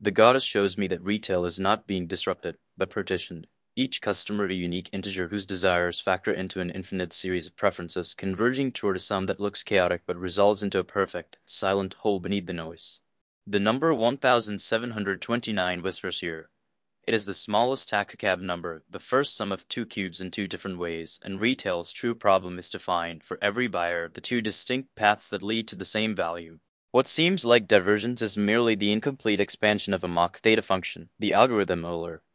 The goddess shows me that retail is not being disrupted, but partitioned. Each customer a unique integer whose desires factor into an infinite series of preferences, converging toward a sum that looks chaotic but resolves into a perfect, silent whole beneath the noise. The number 1729 whispers here. It is the smallest taxicab number, the first sum of two cubes in two different ways, and retail's true problem is to find, for every buyer, the two distinct paths that lead to the same value. What seems like divergence is merely the incomplete expansion of a mock data function, the algorithm Euler.